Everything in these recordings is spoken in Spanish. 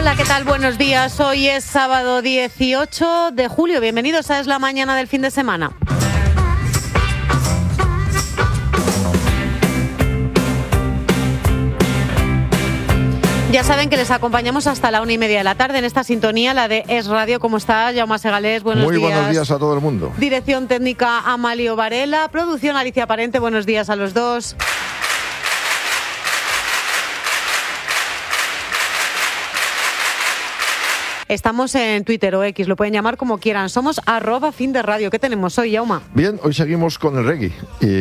Hola, ¿qué tal? Buenos días. Hoy es sábado 18 de julio. Bienvenidos a Es la Mañana del fin de semana. Ya saben que les acompañamos hasta la 1:30 de la tarde en esta sintonía, la de Es Radio. ¿Cómo está? Jaume Segalés, buenos días. Muy buenos días a todo el mundo. Dirección técnica Amalio Varela, producción Alicia Parente, buenos días a los dos. Estamos en Twitter o X, lo pueden llamar como quieran. Somos @FinDeRadio. ¿Qué tenemos hoy, Jaume? Bien, hoy seguimos con el reggae.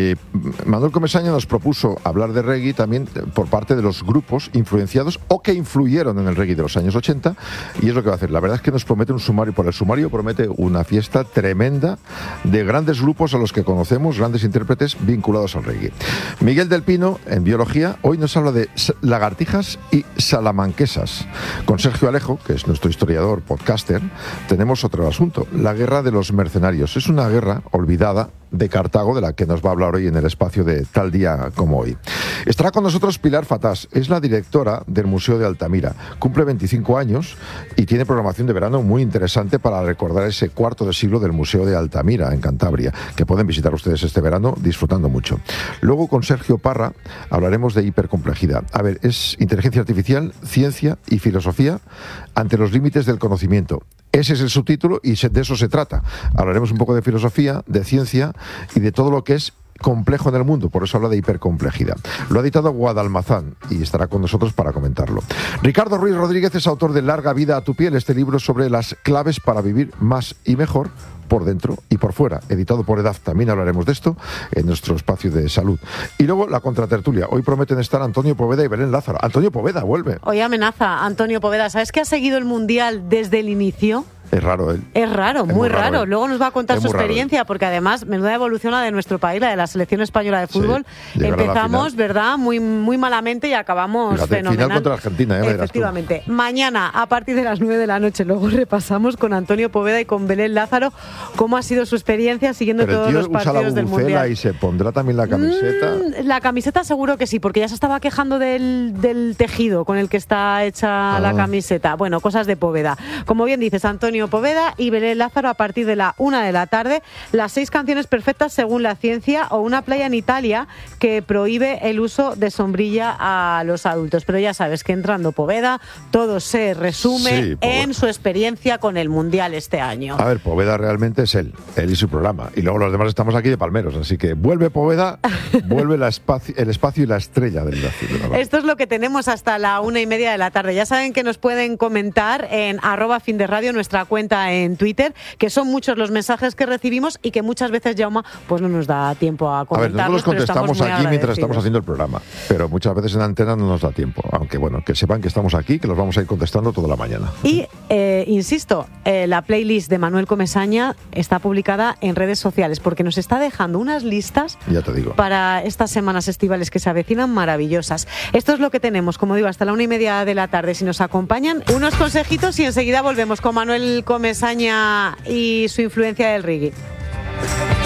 Manuel Comesaña nos propuso hablar de reggae también por parte de los grupos influenciados o que influyeron en el reggae de los años 80, y es lo que va a hacer. La verdad es que nos promete un sumario, por el sumario promete una fiesta tremenda de grandes grupos a los que conocemos, grandes intérpretes vinculados al reggae. Miguel del Pino, en biología, hoy nos habla de lagartijas y salamanquesas. Con Sergio Alejo, que es nuestro historiador, podcaster, tenemos otro asunto, la guerra de los mercenarios. Es una guerra olvidada de Cartago, de la que nos va a hablar hoy en el espacio de Tal Día Como Hoy. Estará con nosotros Pilar Fatás, es la directora del Museo de Altamira. Cumple 25 años y tiene programación de verano muy interesante para recordar ese cuarto de siglo del Museo de Altamira, en Cantabria, que pueden visitar ustedes este verano disfrutando mucho. Luego, con Sergio Parra, hablaremos de hipercomplejidad. A ver, es inteligencia artificial, ciencia y filosofía ante los límites del conocimiento. Ese es el subtítulo y de eso se trata. Hablaremos un poco de filosofía, de ciencia y de todo lo que es complejo en el mundo, por eso habla de hipercomplejidad. Lo ha editado Guadalmazán y estará con nosotros para comentarlo. Ricardo Ruiz Rodríguez es autor de Larga Vida a tu Piel, este libro sobre las claves para vivir más y mejor por dentro y por fuera, editado por EDAF. También hablaremos de esto en nuestro espacio de salud. Y luego la contratertulia. Hoy prometen estar Antonio Poveda y Belén Lázaro. Antonio Poveda, vuelve. Hoy amenaza Antonio Poveda. ¿Sabes que ha seguido el Mundial desde el inicio? Es raro él. Es raro, muy raro. Luego nos va a contar su experiencia, porque además, menuda evolución la de nuestro país, la de la selección española de fútbol. Sí, empezamos, ¿verdad?, muy malamente y acabamos fenomenal. Final contra Argentina, efectivamente. Mañana, a partir de las 9 de la noche, luego repasamos con Antonio Poveda y con Belén Lázaro cómo ha sido su experiencia siguiendo todos los partidos del Mundial. ¿Y se pondrá también la camiseta? La camiseta seguro que sí, porque ya se estaba quejando del tejido con el que está hecha la camiseta. Bueno, cosas de Poveda. Como bien dices, Antonio Poveda y Belén Lázaro a partir de la 1 de la tarde, las 6 canciones perfectas según la ciencia, o una playa en Italia que prohíbe el uso de sombrilla a los adultos. Pero ya sabes que entrando Poveda, todo se resume en su experiencia con el Mundial este año. A ver, Poveda realmente es él y su programa, y luego los demás estamos aquí de palmeros, así que vuelve Poveda, vuelve el espacio y la estrella del cielo. Esto es lo que tenemos hasta la 1:30 de la tarde. Ya saben que nos pueden comentar en @FinDeRadio, nuestra cuenta en Twitter, que son muchos los mensajes que recibimos y que muchas veces, Jaume, pues no nos da tiempo a comentarlos. A ver, nosotros los contestamos aquí mientras estamos haciendo el programa, pero muchas veces en antena no nos da tiempo, aunque bueno, que sepan que estamos aquí, que los vamos a ir contestando toda la mañana. Y, insisto, la playlist de Manuel Comesaña está publicada en redes sociales, porque nos está dejando unas listas, ya te digo, para estas semanas estivales que se avecinan maravillosas. Esto es lo que tenemos, como digo, hasta la 1:30 de la tarde. Si nos acompañan, unos consejitos y enseguida volvemos con Manuel Comesaña y su influencia del reggae.